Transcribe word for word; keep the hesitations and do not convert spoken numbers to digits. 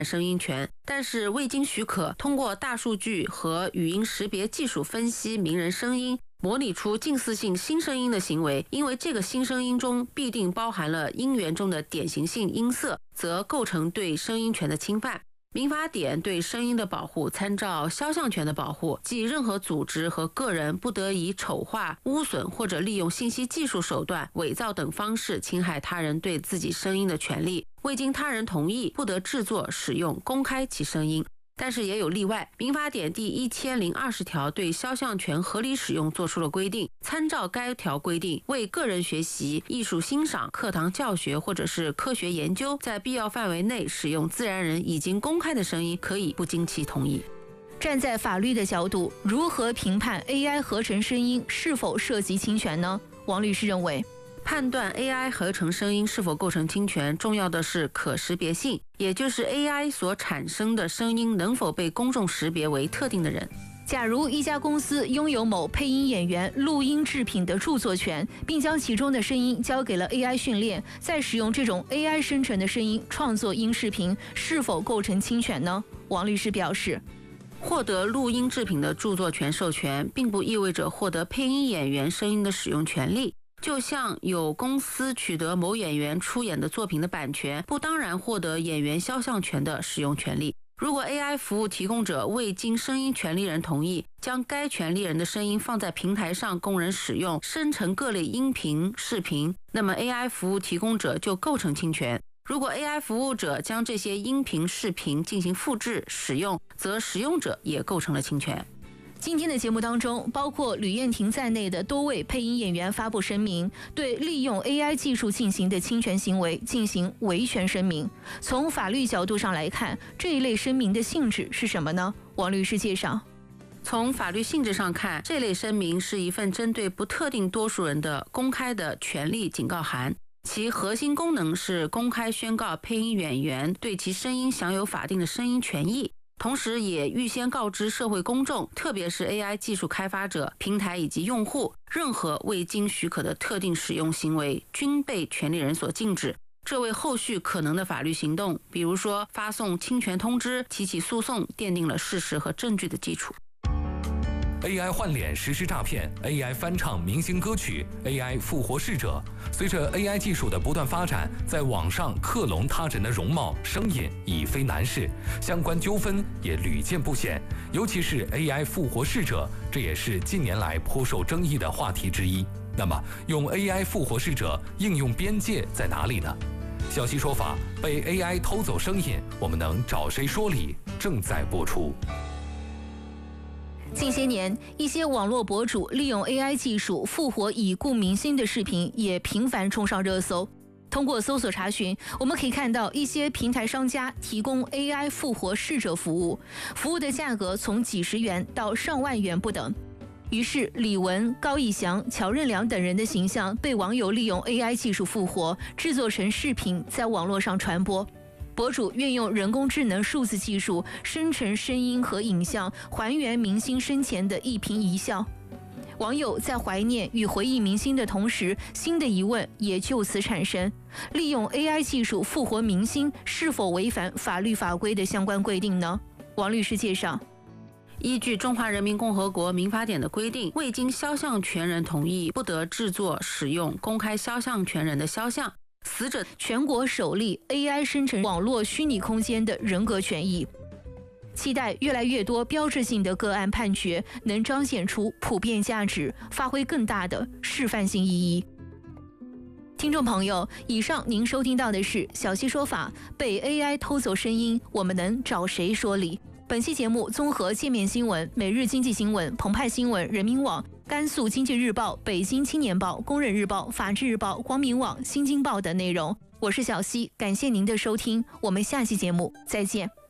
声音权，但是未经许可，通过大数据和语音识别技术分析名人声音，模拟出近似性新声音的行为，因为这个新声音中必定包含了音源中的典型性音色，则构成对声音权的侵犯。民法典对声音的保护参照肖像权的保护，即任何组织和个人不得以丑化、污损或者利用信息技术手段、伪造等方式侵害他人对自己声音的权利，未经他人同意不得制作、使用、公开其声音。但是也有例外，民法典第一千零二十条对肖像权合理使用作出了规定，参照该条规定，为个人学习、艺术欣赏、课堂教学或者是科学研究，在必要范围内使用自然人已经公开的声音，可以不经其同意。 站在法律的角度，如何评判 A I 合成声音是否涉及侵权呢？王律师认为， 判断 A I 合成声音是否构成侵权，重要的是可识别性，也就是 A I 所产生的声音能否被公众识别为特定的人。 假如一家公司拥有某配音演员录音制品的著作权，并将其中的声音交给了 A I 训练，再使用这种 A I 生成的声音创作音视频，是否构成侵权呢？王律师表示， 获得录音制品的著作权授权，并不意味着获得配音演员声音的使用权利。就像有公司取得某演员出演的作品的版权，不当然获得演员肖像权的使用权利。如果 A I 服务提供者未经声音权利人同意，将该权利人的声音放在平台上供人使用，生成各类音频、视频，那么 A I 服务提供者就构成侵权。如果 A I 服务者将这些音频、视频进行复制、使用，则使用者也构成了侵权。 今天的节目当中，包括吕燕婷在内的多位配音演员发布声明，对利用 A I 技术进行的侵权行为进行维权声明。从法律角度上来看，这一类声明的性质是什么呢？王律师介绍。 从法律性质上看，这类声明是一份针对不特定多数人的公开的权利警告函，其核心功能是公开宣告配音演员对其声音享有法定的声音权益，同时也预先告知社会公众，特别是 A I 技术开发者、平台以及用户，任何未经许可的特定使用行为均被权利人所禁止。这为后续可能的法律行动，比如说发送侵权通知、提起诉讼，奠定了事实和证据的基础。 A I 换脸实施诈骗 ，A I 翻唱明星歌曲 ，A I 复活逝者。随着 A I 技术的不断发展，在网上克隆他人的容貌、声音已非难事，相关纠纷也屡见不鲜。尤其是 A I 复活逝者，这也是近年来颇受争议的话题之一。那么，用 A I 复活逝者应用边界在哪里呢？小溪说法，被 A I 偷走声音，我们能找谁说理？正在播出。 近些年，一些网络博主利用 A I 技术复活已故明星的视频也频繁冲上热搜。通过搜索查询，我们可以看到一些平台商家提供 A I 复活逝者服务，服务的价格从几十元到上万元不等。于是，李玟、高以翔、乔任梁等人的形象被网友利用 A I 技术复活，制作成视频在网络上传播。博主运用人工智能数字技术生成声音和影像，还原明星生前的一颦一笑。网友在怀念与回忆明星的同时，新的疑问也就此产生：利用 A I 技术复活明星是否违反法律法规的相关规定呢？王律师介绍。 依据中华人民共和国民法典的规定，未经肖像权人同意，不得制作、使用、公开肖像权人的肖像。死者全国首例 A I 生成网络虚拟空间的人格权益，期待越来越多标志性的个案判决能彰显出普遍价值，发挥更大的示范性意义。听众朋友，以上您收听到的是小溪说法，被 A I 偷走声音，我们能找谁说理？本期节目综合界面新闻、每日经济新闻、澎湃新闻、人民网、甘肃经济日报、北京青年报、工人日报、法制日报、光明网、新京报等内容。我是小溪，感谢您的收听，我们下期节目再见。